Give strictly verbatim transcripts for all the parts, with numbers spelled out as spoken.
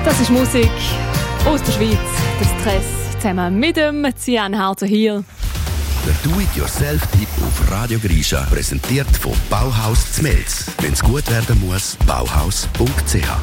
Das ist Musik aus der Schweiz. Der Stress zusammen mit dem Cian How to Heal. Der Do-it-yourself-Tipp auf Radio Grisha, präsentiert von Bauhaus Zmelz. Wenn es gut werden muss, bauhaus punkt c h.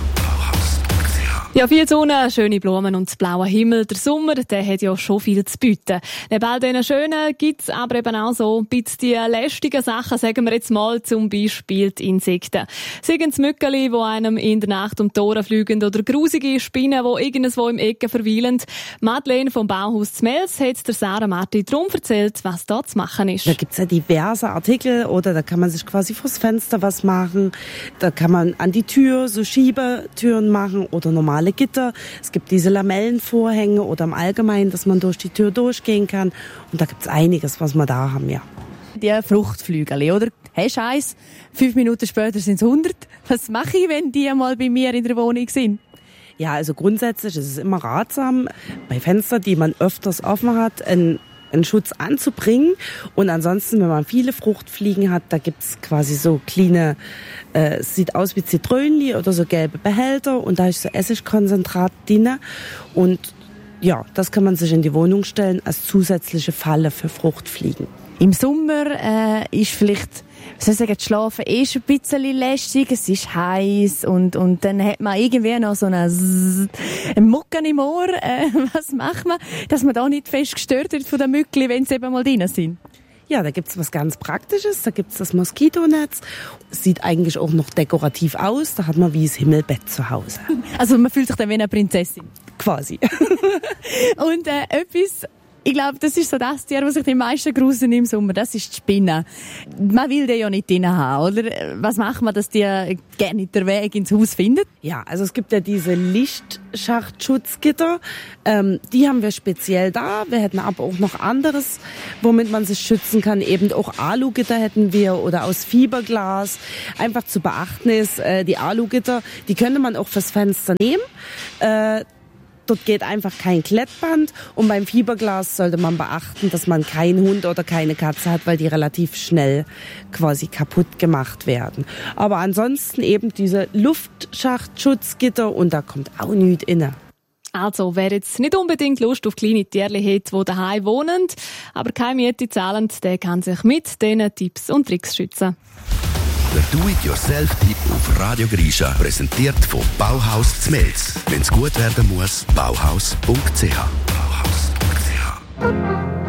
Ja, viel Sonne, schöne Blumen und blauer Himmel. Der Sommer, der hat ja schon viel zu bieten. Neben all diesen schönen gibt's aber eben auch so ein bisschen die lästigen Sachen, sagen wir jetzt mal, zum Beispiel die Insekten. Seien es Mückeli, die einem in der Nacht um die Ohren fliegen, oder grusige Spinnen, die irgendwo im Ecken verweilen. Madeleine vom Bauhaus Zmelz hat der Sarah Marti darum erzählt, was da zu machen ist. Da gibt's ja diverse Artikel, oder da kann man sich quasi vors Fenster was machen. Da kann man an die Tür so Schiebetüren machen oder normale Gitter. Es gibt diese Lamellenvorhänge oder im Allgemeinen, dass man durch die Tür durchgehen kann. Und da gibt's einiges, was wir da haben, ja. Die Fruchtflügel, oder? Hast du eins? Fünf Minuten später sind es hundert. Was mache ich, wenn die mal bei mir in der Wohnung sind? Ja, also grundsätzlich ist es immer ratsam, bei Fenstern, die man öfters offen hat, ein einen Schutz anzubringen. Und ansonsten, wenn man viele Fruchtfliegen hat, da gibt's quasi so kleine, äh, sieht aus wie Zitrönli oder so gelbe Behälter, und da ist so Essigkonzentrat drin. Und ja, das kann man sich in die Wohnung stellen als zusätzliche Falle für Fruchtfliegen. Im Sommer äh, ist vielleicht, was soll ich sagen, das Schlafen eh schon ein bisschen lästig, es ist heiß, und, und dann hat man irgendwie noch so eine, Zzz, eine Mucke im Ohr. Äh, was macht man, dass man da nicht fest gestört wird von den Mückli, wenn sie eben mal drin sind? Ja, da gibt's was ganz Praktisches. Da gibt's das Moskitonetz. Sieht eigentlich auch noch dekorativ aus. Da hat man wie das Himmelbett zu Hause. Also man fühlt sich dann wie eine Prinzessin. Quasi. Und äh, etwas, ich glaube, das ist so das Tier, was sich die meisten grusen im Sommer. Das ist die Spinne. Man will die ja nicht drin haben, oder? Was macht man, dass die gerne nicht den Weg ins Haus findet? Ja, also es gibt ja diese Lichtschachtsschutzgitter. Ähm, die haben wir speziell da. Wir hätten aber auch noch anderes, womit man sich schützen kann. Eben auch Alugitter hätten wir, oder aus Fiberglas. Einfach zu beachten ist, äh, die Alugitter, die könnte man auch fürs Fenster nehmen. Äh, Dort geht einfach kein Klettband, und beim Fiberglas sollte man beachten, dass man keinen Hund oder keine Katze hat, weil die relativ schnell quasi kaputt gemacht werden. Aber ansonsten eben diese Luftschachtschutzgitter, und da kommt auch nichts inne. Also, wer jetzt nicht unbedingt Lust auf kleine Tierchen hat, die daheim wohnen, aber keine Miete zahlen, der kann sich mit diesen Tipps und Tricks schützen. Der Do-it-yourself-Tipp auf Radio Grisha, präsentiert von Bauhaus Zmelz. Wenn es gut werden muss, bauhaus punkt c h.